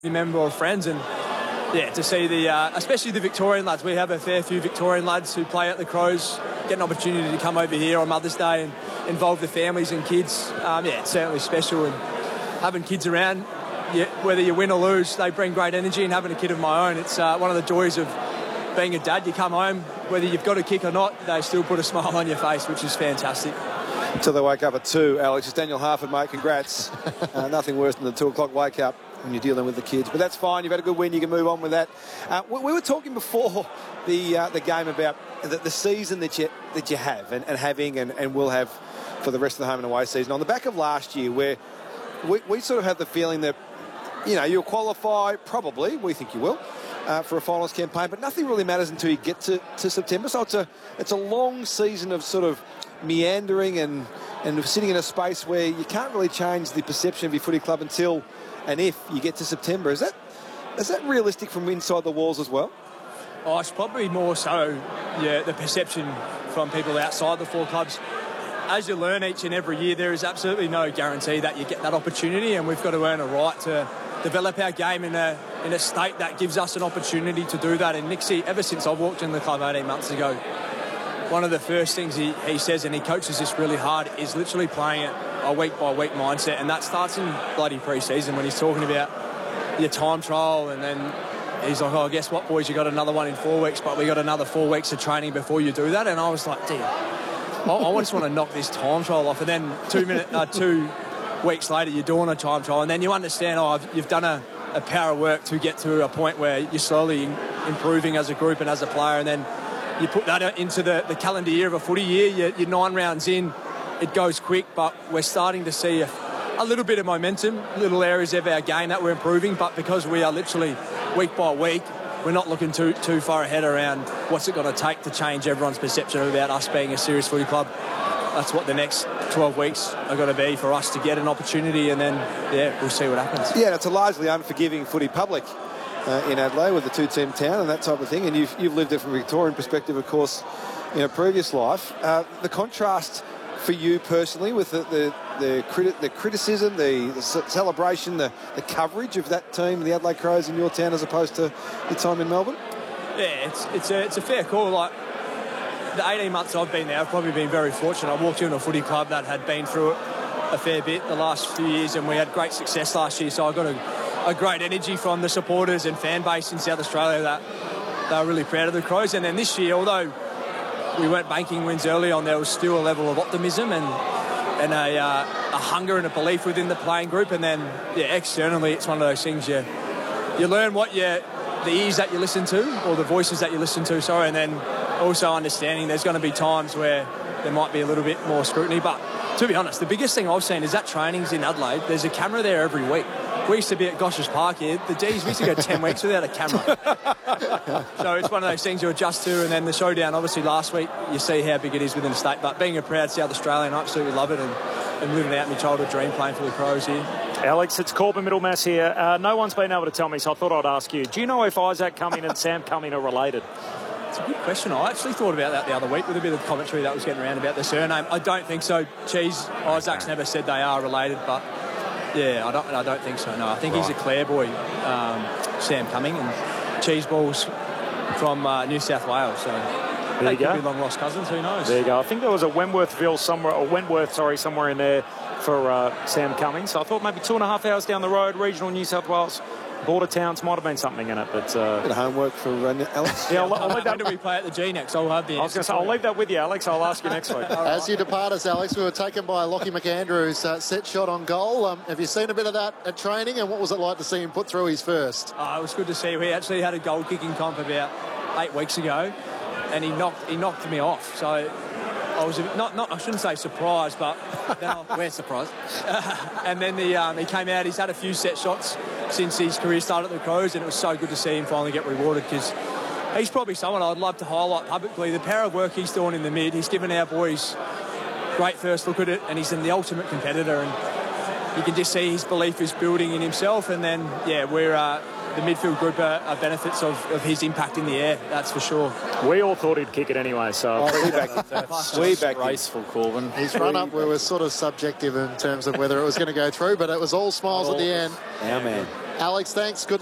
member or friends, and yeah, to see the especially the Victorian lads. We have a fair few Victorian lads who play at the Crows, get an opportunity to come over here on Mother's Day and involve the families and kids. Yeah, it's certainly special, and having kids around, whether you win or lose, they bring great energy, and having a kid of my own, it's one of the joys of being a dad. You come home, whether you've got a kick or not, they still put a smile on your face, which is fantastic. Until they wake up at 2, Alex. It's Daniel Harford, mate. Congrats. Nothing worse than the 2 o'clock wake up when you're dealing with the kids. But that's fine. You've had a good win. You can move on with that. We were talking before the game about the season that you have and having and will have for the rest of the home and away season. On the back of last year, where we sort of have the feeling that, you know, you'll qualify, probably, we think you will, for a finals campaign, but nothing really matters until you get to September. So it's a long season of sort of meandering and sitting in a space where you can't really change the perception of your footy club until and if you get to September. Is that realistic from inside the walls as well? Oh, it's probably more so, yeah, the perception from people outside the 4 clubs. As you learn each and every year, there is absolutely no guarantee that you get that opportunity, and we've got to earn a right to develop our game in a state that gives us an opportunity to do that. And Nixie, ever since I walked in the club 18 months ago, one of the first things he says, and he coaches this really hard, is literally playing it a week-by-week mindset, and that starts in bloody pre-season when he's talking about your time trial, and then he's like, oh, guess what, boys, you got another one in 4 weeks, but we got another 4 weeks of training before you do that. And I was like, damn, I just want to knock this time trial off. And then 2 weeks later, you're doing a time trial, and then you understand, you've done a power of work to get to a point where you're slowly improving as a group and as a player, and then you put that into the calendar year of a footy year. You're 9 rounds in. It goes quick, but we're starting to see a little bit of momentum, little areas of our game that we're improving, but because we are literally week by week, we're not looking too far ahead around what's it going to take to change everyone's perception about us being a serious footy club. That's what the next 12 weeks are going to be for us to get an opportunity, and then, yeah, we'll see what happens. Yeah, it's a largely unforgiving footy public in Adelaide with the 2-team town and that type of thing, and you've lived it from a Victorian perspective, of course, in a previous life. The contrast for you personally with the criticism, the celebration, the coverage of that team, the Adelaide Crows in your town, as opposed to your time in Melbourne? Yeah, it's a fair call. Like, the 18 months I've been there, I've probably been very fortunate. I walked into a footy club that had been through it a fair bit the last few years, and we had great success last year, so I got a great energy from the supporters and fan base in South Australia that they were really proud of the Crows. And then this year, although we weren't banking wins early on, there was still a level of optimism and a hunger and a belief within the playing group. And then, yeah, externally, it's one of those things you learn what the ears that you listen to, or the voices that you listen to, and then also understanding there's going to be times where there might be a little bit more scrutiny. But to be honest, the biggest thing I've seen is that training's in Adelaide. There's a camera there every week. We used to be at Goshers Park here. The D's, we used to go 10 weeks without a camera. So it's one of those things you adjust to. And then the showdown, obviously, last week, you see how big it is within the state. But being a proud South Australian, I absolutely love it, and living out my childhood dream playing for the Crows here. Alex, it's Corbin Middlemass here. No one's been able to tell me, so I thought I'd ask you. Do you know if Isaac Cumming and Sam Cumming are related? It's a good question. I actually thought about that the other week with a bit of commentary that was getting around about the surname. I don't think so. Isaac's never said they are related, but yeah, I don't think so. No, I think he's a Clare boy, Sam Cumming, and Cheeseball's from New South Wales. So they could be long lost cousins. Who knows? There you go. I think there was a Wentworth somewhere in there for Sam Cumming. So I thought maybe 2.5 hours down the road, regional New South Wales. Border towns might have been something in it, but bit of homework for Alex. Yeah, I'll leave that. When do we play at the G next? I'll have the. I was going to say, I'll leave that with you, Alex. I'll ask you next week. As you depart us, Alex, we were taken by Lockie McAndrew's set shot on goal. Have you seen a bit of that at training, and what was it like to see him put through his first? It was good to see. We actually had a goal kicking comp about 8 weeks ago, and he knocked me off. So I was I shouldn't say surprised, but we're surprised. And then he came out. He's had a few set shots since his career started at the Crows, and it was so good to see him finally get rewarded, because he's probably someone I'd love to highlight publicly. The power of work he's doing in the mid, he's given our boys great first look at it, and he's the ultimate competitor, and you can just see his belief is building in himself. And then, yeah, we're the midfield group are benefits of his impact in the air, that's for sure. We all thought he'd kick it anyway, so... We back graceful, Corbin. His run-up was sort of subjective in terms of whether it was going to go through, but it was all smiles at the end. Our man. Alex, thanks. Good